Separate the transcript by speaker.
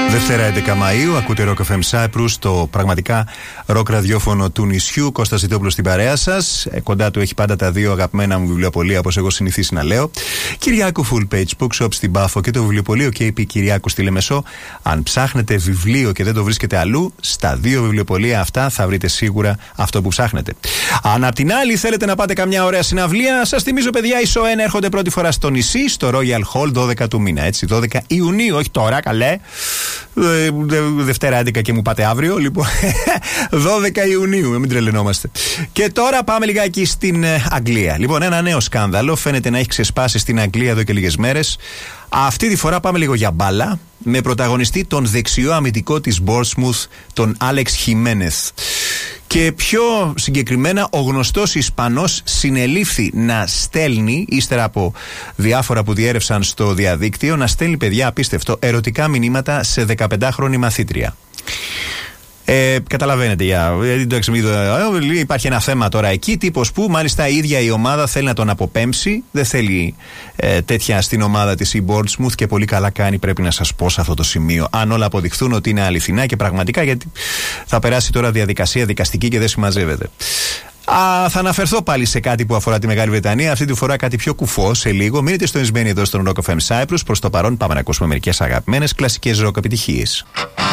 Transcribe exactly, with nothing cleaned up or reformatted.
Speaker 1: Δευτέρα έντεκα Μαΐου, ακούτε Rock εφ εμ Cyprus, το πραγματικά rock ραδιόφωνο του νησιού. Κώστας Ζητόπουλος στην παρέα σας. Ε, κοντά του έχει πάντα τα δύο αγαπημένα μου βιβλιοπωλεία, όπως εγώ συνηθίσει να λέω. Κυριάκου Full Page Bookshop στην Πάφο και το βιβλιοπωλείο κέι πι Κυριάκου στη Λεμεσό. Αν ψάχνετε βιβλίο και δεν το βρίσκετε αλλού, στα δύο βιβλιοπωλεία αυτά θα βρείτε σίγουρα αυτό που ψάχνετε. Αν απ' την άλλη θέλετε να πάτε καμιά ωραία συναυλία, σας θυμίζω, παιδιά, οι ΣΟΕΝ έρχονται πρώτη φορά στο νησί, στο Royal Hall, δώδεκα του μήνα. Έτσι, δώδεκα Ιουνίου, όχι τώρα, καλέ. Δευτέρα έντεκα και μου πάτε αύριο. Λοιπόν, δώδεκα Ιουνίου, μην τρελαινόμαστε. Και τώρα πάμε λιγάκι στην Αγγλία. Λοιπόν, ένα νέο σκάνδαλο φαίνεται να έχει ξεσπάσει στην Αγγλία εδώ και λίγες μέρες. Αυτή τη φορά πάμε λίγο για μπάλα, με πρωταγωνιστή τον δεξιό αμυντικό της Bournemouth, τον Άλεξ Χιμένεθ. Και πιο συγκεκριμένα, ο γνωστός Ισπανός συνελήφθη να στέλνει, ύστερα από διάφορα που διέρευσαν στο διαδίκτυο, να στέλνει, παιδιά, απίστευτο, ερωτικά μηνύματα σε δεκαπεντάχρονη μαθήτρια. Ε, καταλαβαίνετε, για, υπάρχει ένα θέμα τώρα εκεί, τύπος που μάλιστα η ίδια η ομάδα θέλει να τον αποπέμψει, δεν θέλει ε, τέτοια στην ομάδα της η Bournemouth, και πολύ καλά κάνει, πρέπει να σας πω, σε αυτό το σημείο, αν όλα αποδειχθούν ότι είναι αληθινά και πραγματικά, γιατί θα περάσει τώρα διαδικασία δικαστική και δεν συμμαζεύεται. Α, θα αναφερθώ πάλι σε κάτι που αφορά τη Μεγάλη Βρετανία, αυτή τη φορά κάτι πιο κουφό σε λίγο. Μείνετε στο Ισμένοι εδώ στον Rock εφ εμ Cyprus. Προς το παρόν πάμε να ακούσουμε μερικές αγαπημένες κλασικές rock επιτυχίες.